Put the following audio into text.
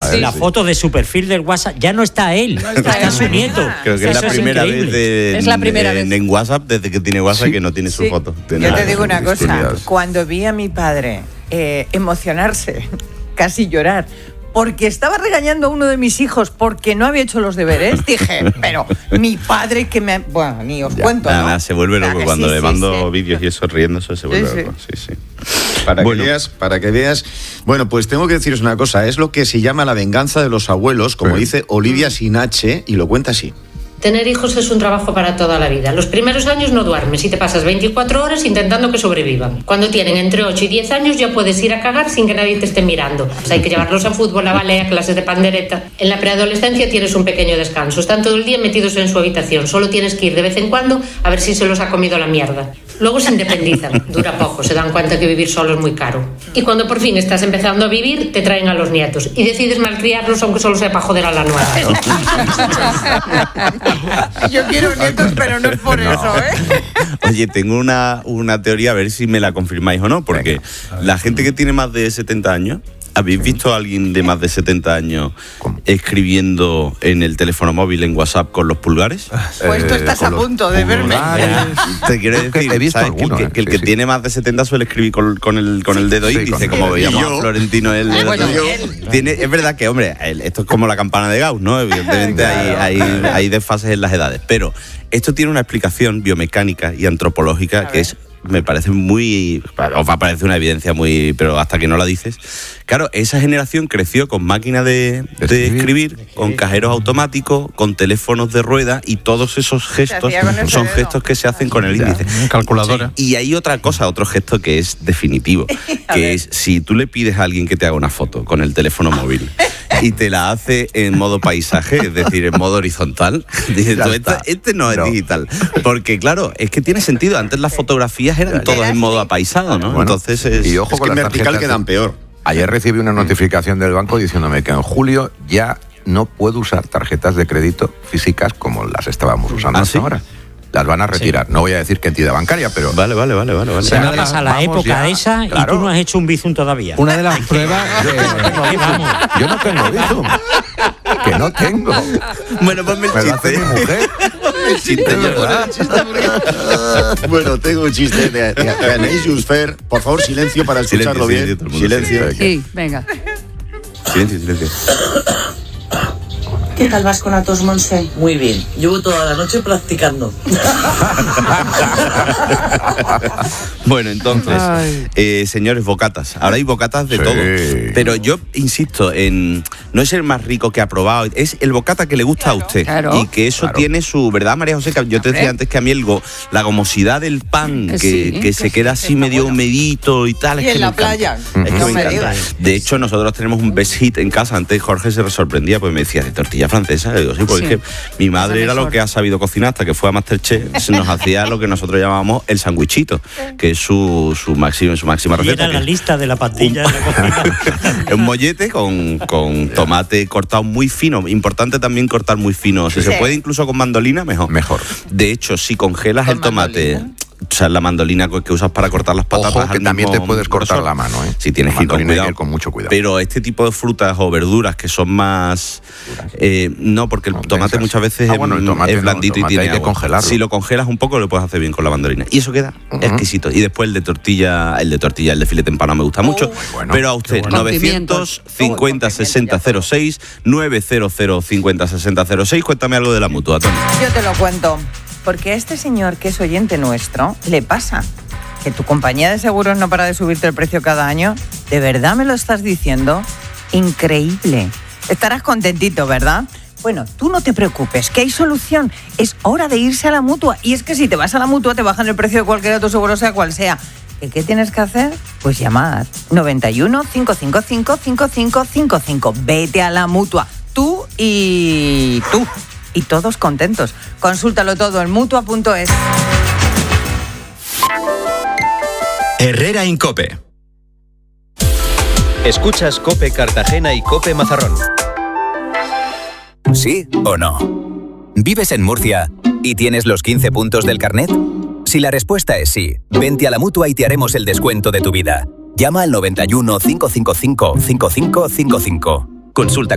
la foto de su perfil del WhatsApp, ya no está él, está su nieto. Creo que es la primera vez en WhatsApp, desde que tiene WhatsApp, que no tiene su foto. Yo te digo una cosa, cuando vi a mi padre emocionarse, casi llorar, porque estaba regañando a uno de mis hijos porque no había hecho los deberes, dije, pero mi padre que me... Bueno, ni os cuento, ¿no? Nada, se vuelve loco cuando le mando vídeos y eso riéndose, se vuelve loco. Sí. Para que veas. Bueno, pues tengo que deciros una cosa, es lo que se llama la venganza de los abuelos, como dice Olivia Sinache, y lo cuenta así. Tener hijos es un trabajo para toda la vida. Los primeros años no duermes y te pasas 24 horas intentando que sobrevivan. Cuando tienen entre 8 y 10 años ya puedes ir a cagar sin que nadie te esté mirando. Pues hay que llevarlos a fútbol, a ballet, a clases de pandereta. En la preadolescencia tienes un pequeño descanso. Están todo el día metidos en su habitación. Solo tienes que ir de vez en cuando a ver si se los ha comido la mierda. Luego se independizan. Dura poco, se dan cuenta que vivir solo es muy caro. Y cuando por fin estás empezando a vivir, te traen a los nietos. Y decides malcriarlos aunque solo sea para joder a la nuera. Yo quiero nietos, pero no es por eso, ¿eh? Oye, tengo una teoría, a ver si me la confirmáis o no, porque la gente que tiene más de 70 años, ¿habéis visto a alguien de más de 70 años escribiendo en el teléfono móvil, en WhatsApp, con los pulgares? Pues tú estás a punto de verme. Te quiero decir, he visto ¿sabes? alguno, Que el que tiene más de 70 suele escribir con el dedo índice, como veíamos a Florentino. Es verdad que, hombre, esto es como la campana de Gauss, ¿no? Evidentemente hay desfases en las edades, pero esto tiene una explicación biomecánica y antropológica que es... Me parece muy... Os va a parecer una evidencia muy... Pero hasta que no la dices... Claro, esa generación creció con máquinas de escribir, con cajeros automáticos, con teléfonos de rueda, y todos esos gestos son gestos que se hacen con el índice. Calculadora. Y hay otra cosa, otro gesto que es definitivo, que es si tú le pides a alguien que te haga una foto con el teléfono móvil y te la hace en modo paisaje, es decir, en modo horizontal, dices tú, este no es digital. Porque claro, es que tiene sentido. Antes las fotografías eran todas en modo apaisado, ¿no? Bueno, entonces y ojo, es que con en las vertical tarjetas, quedan peor. Ayer recibí una notificación del banco diciéndome que en julio ya no puedo usar tarjetas de crédito físicas como las estábamos usando hasta ahora. Las van a retirar. No voy a decir qué entidad bancaria, pero... Vale. Se va a pasar la época esa y tú no has hecho un Bizum todavía. Una de las pruebas... Yo no tengo Bizum. Que no tengo. Bueno, ponme el Me lo hace chiste. mi mujer. El chiste, ¿verdad? Bueno, tengo un chiste de Anaïs Jusfer. Por favor, silencio para escucharlo bien. Silencio. Sí, venga. Silencio. ¿Qué tal vas con la tos, Monse? Muy bien. Llevo toda la noche practicando. Bueno, entonces, señores, bocatas. Ahora hay bocatas de todo. Pero yo insisto en... No es el más rico que ha probado, es el bocata que le gusta a usted. Y que eso tiene su... ¿Verdad, María José? Yo te decía antes que a mí la gomosidad del pan, que se queda así medio humedito y tal. Y en la playa. Es que me encanta. De hecho, nosotros tenemos un best hit en casa. Antes Jorge se sorprendía, pues me decía, ¿de tortilla francesa? Le digo, sí, porque es que mi madre era lo que ha sabido cocinar hasta que fue a Masterchef. Nos hacía lo que nosotros llamábamos el sandwichito, que es su máxima receta. Y era la lista de la pastilla de la cocina. Es un mollete con tomate cortado muy fino. Importante también cortar muy fino. Si se puede incluso con mandolina, mejor. De hecho, si congelas el tomate... O sea, la mandolina que usas para cortar las patatas. Ojo, que también te puedes cortar la mano, ¿eh? Si tienes que ir con cuidado. Con mucho cuidado. Pero este tipo de frutas o verduras que son más... no, porque el tomate muchas veces el tomate es blandito y tiene hay que agua. congelarlo. Si lo congelas un poco, lo puedes hacer bien con la mandolina. Y eso queda exquisito. Y después el de tortilla, el de filete empanado me gusta mucho. Bueno, pero a usted, 950 60 06, 900 50 60 06. Cuéntame algo de la Mutua, Tony. Yo te lo cuento. Porque a este señor, que es oyente nuestro, le pasa que tu compañía de seguros no para de subirte el precio cada año. ¿De verdad me lo estás diciendo? Increíble. Estarás contentito, ¿verdad? Bueno, tú no te preocupes, que hay solución. Es hora de irse a la Mutua. Y es que si te vas a la Mutua te bajan el precio de cualquier otro seguro, sea cual sea. ¿Qué tienes que hacer? Pues llamar. 91 555 5555. Vete a la Mutua. Tú y tú. Y todos contentos. Consúltalo todo en Mutua.es. Herrera Incope. Escuchas COPE Cartagena y COPE Mazarrón. ¿Sí o no? ¿Vives en Murcia y tienes los 15 puntos del carnet? Si la respuesta es sí, vente a la Mutua y te haremos el descuento de tu vida. Llama al 91 555 5555. Consulta